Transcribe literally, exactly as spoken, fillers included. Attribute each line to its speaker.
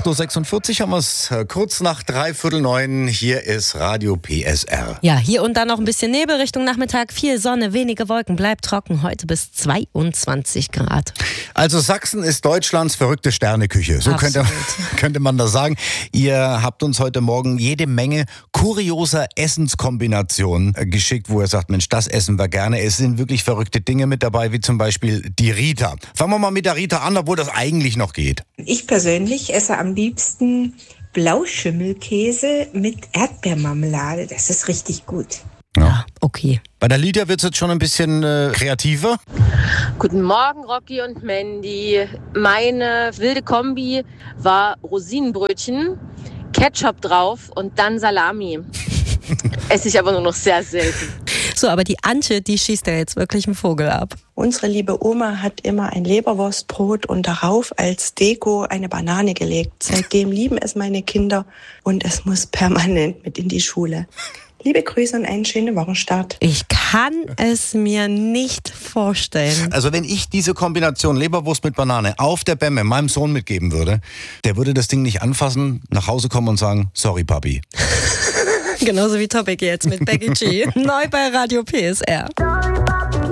Speaker 1: Uhr sechsundvierzig haben wir es, kurz nach dreiviertel neun. Hier ist Radio P S R.
Speaker 2: Ja, hier und da noch ein bisschen Nebel Richtung Nachmittag. Viel Sonne, wenige Wolken, bleibt trocken. Heute bis zweiundzwanzig Grad.
Speaker 1: Also Sachsen ist Deutschlands verrückte Sterneküche. So könnte, könnte man das sagen. Ihr habt uns heute Morgen jede Menge kurioser Essenskombinationen geschickt, wo ihr sagt, Mensch, das essen wir gerne. Es sind wirklich verrückte Dinge mit dabei, wie zum Beispiel die Rita. Fangen wir mal mit der Rita an, obwohl das eigentlich noch geht.
Speaker 3: Ich persönlich esse am liebsten Blauschimmelkäse mit Erdbeermarmelade. Das ist richtig gut.
Speaker 2: Ja, okay.
Speaker 1: Bei der Lydia wird es jetzt schon ein bisschen äh, kreativer.
Speaker 4: Guten Morgen, Rocky und Mandy. Meine wilde Kombi war Rosinenbrötchen, Ketchup drauf und dann Salami. Esse ich aber nur noch sehr selten.
Speaker 2: So, aber die Antje, die schießt ja jetzt wirklich einen Vogel ab.
Speaker 5: Unsere liebe Oma hat immer ein Leberwurstbrot und darauf als Deko eine Banane gelegt. Seitdem lieben es meine Kinder und es muss permanent mit in die Schule. Liebe Grüße und einen schönen Wochenstart.
Speaker 2: Ich kann es mir nicht vorstellen.
Speaker 1: Also wenn ich diese Kombination Leberwurst mit Banane auf der Bämme meinem Sohn mitgeben würde, der würde das Ding nicht anfassen, nach Hause kommen und sagen, sorry Papi.
Speaker 2: Genauso wie Topic jetzt mit Becky G. Neu bei Radio P S R.